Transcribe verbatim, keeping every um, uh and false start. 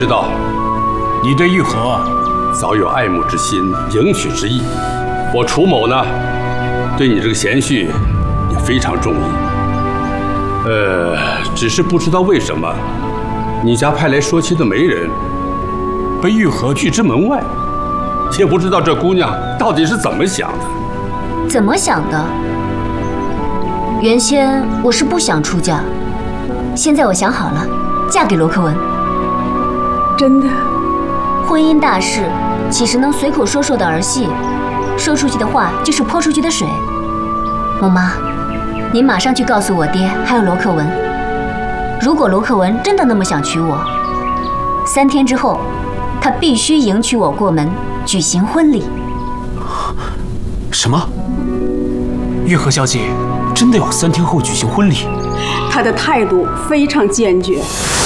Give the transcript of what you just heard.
知道， 你对玉和早有爱慕之心，迎娶之意。我楚某呢，对你这个贤婿也非常中意。呃，只是不知道为什么，你家派来说亲的媒人，被玉和拒之门外。也不知道这姑娘到底是怎么想的。 怎么想的？原先我是不想出嫁，现在我想好了，嫁给罗克文。 真的？ 婚姻大事岂是能随口说说的儿戏？说出去的话就是泼出去的水。母妈，您马上去告诉我爹还有罗克文，如果罗克文真的那么想娶我，三天之后，他必须迎娶我过门，举行婚礼。 什么？玉和小姐真的要三天后举行婚礼？ 她的态度非常坚决。